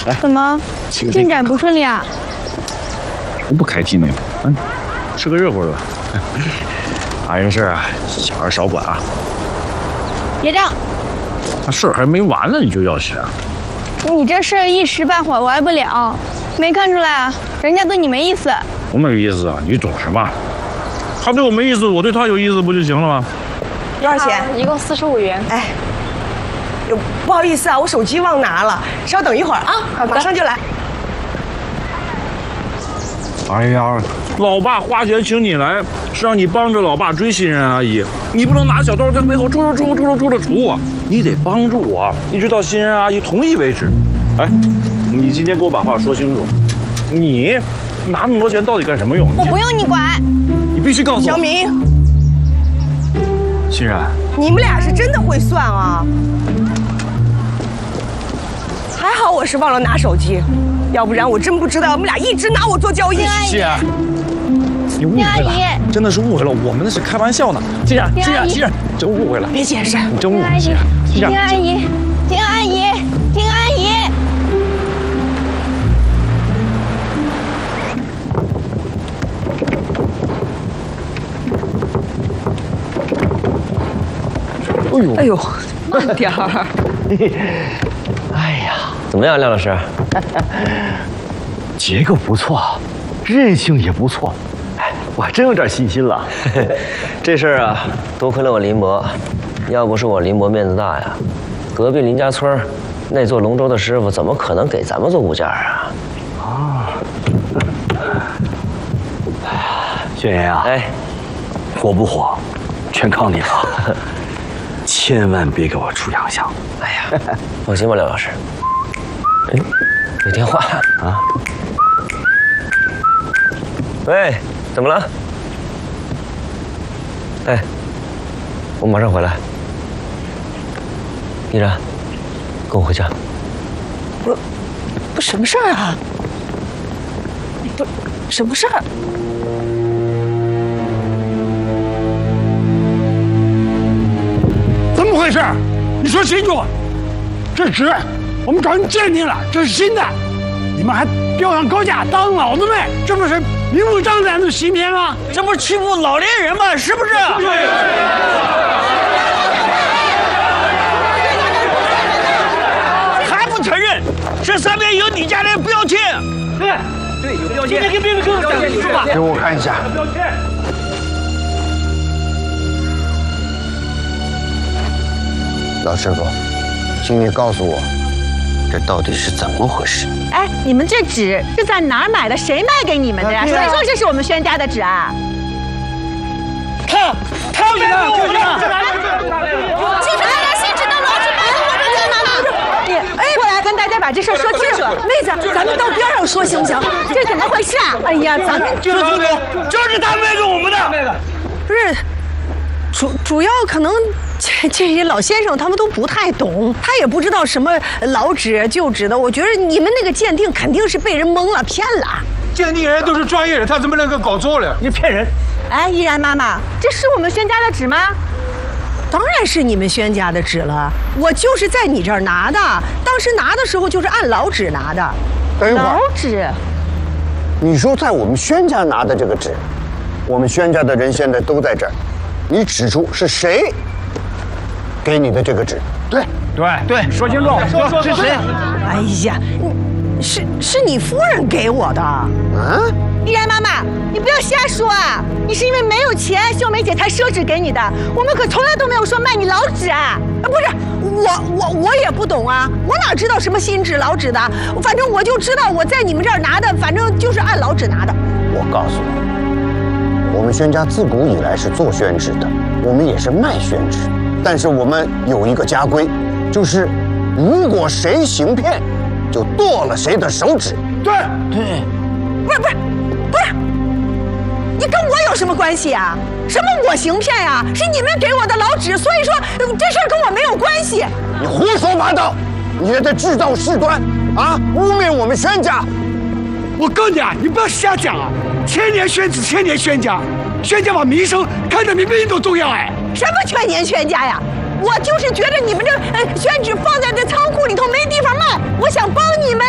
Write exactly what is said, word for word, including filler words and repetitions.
来， 怎么进展不顺利啊？ 我不开心呢，嗯，吃个热乎的吧。大人事啊，小孩少管啊。 别账。 那事儿还没完呢，你就要钱？ 你这事儿一时半会儿完不了，没看出来啊？人家对你没意思。 我没意思啊，你懂什么？他对我没意思，我对他有意思不就行了吗？ 多少钱？ 一共四十五元。 哎，不好意思啊，我手机忘拿了，稍等一会儿啊，好的，马上就来。 哎呀，老爸花钱请你来，是让你帮着老爸追新人阿姨，你不能拿小刀在背后戳戳戳戳戳戳的杵我，你得帮助我，一直到新人阿姨同意为止。哎，你今天给我把话说清楚，你拿那么多钱到底干什么用？ 我不用你管， 你必须告诉我。 小明， 欣然， 你们俩是真的会算啊！还好我是忘了拿手机。要不然我真不知道，我们俩一直拿我做交易。 欣然，你误会了，真的是误会了，我们那是开玩笑呢。欣然，欣然，欣然，真误会了， 别解释， 你真误会了。欣然， 听阿姨，听阿姨，听阿姨。 哎呦，哎呦，慢点儿。 哎呀，怎么样，廖老师？ 结构不错，韧性也不错，哎，我还真有点信心了。 这事儿啊，多亏了我林伯，要不是我林伯面子大呀，隔壁林家村那做龙舟的师傅怎么可能给咱们做物件啊？ 啊，轩爷啊， 哎， 火不火，全靠你了，千万别给我出洋相。 哎呀，放心吧，廖老师。哎，有电话啊。喂，怎么了？哎，我马上回来。依然，跟我回家。 不，不，什么事儿啊？不，什么事儿？ 怎么回事？你说清楚。这纸我们找人鉴定了，这是新的，你们还标上高价当老子卖，这不是明目张胆的欺骗吗？ 这不是欺负老年人吗？是不是？还不承认？这上面有你家的标签。 对，对，有标签。今天跟别人跟我讲清楚吧。 给我看一下。 标签。 老师傅，请你告诉我，这到底是怎么回事？ 哎，你们这纸是在哪儿买的？谁卖给你们的呀？谁说这是我们轩家的纸啊？ 他他卖给我的， 其实大家心知肚明，是卖给我们家的。你哎，过来跟大家把这事说清楚。 妹子，咱们到边上说行不行？ 这怎么回事啊？哎呀，咱们就是就是他卖给我们的。 不是，主主要可能。这这些老先生他们都不太懂，他也不知道什么老纸旧纸的。我觉得你们那个鉴定肯定是被人蒙了骗了。 鉴定人都是专业的，他怎么能够搞错了？你骗人！ 哎，依然妈妈，这是我们轩家的纸吗？ 当然是你们轩家的纸了，我就是在你这儿拿的，当时拿的时候就是按老纸拿的。 等一会儿， 老纸？ 你说在我们轩家拿的这个纸，我们轩家的人现在都在这儿，你指出是谁给你的这个纸？ 对对对，说清楚，说说是谁？ 哎呀，是是你夫人给我的。 啊？ 依然妈妈，你不要瞎说啊！你是因为没有钱，秀梅姐才赊纸给你的。我们可从来都没有说卖你老纸啊！ 啊，不是，我我我也不懂啊，我哪知道什么新纸老纸的？反正我就知道我在你们这儿拿的，反正就是按老纸拿的。 我告诉你，我们轩家自古以来是做宣纸的，我们也是卖宣纸。但是我们有一个家规，就是如果谁行骗，就剁了谁的手指。 对对，不是不是不是，你跟我有什么关系啊？什么我行骗呀？是你们给我的老纸，所以说这事儿跟我没有关系。 你胡说八道，你也在制造事端啊，污蔑我们轩家。 我告诉你啊，你不要瞎讲啊！千年宣纸，千年宣家，宣家把名声看得比命都重要哎。 什么全年全家呀？我就是觉得你们这呃宣纸放在这仓库里头没地方卖，我想帮你们。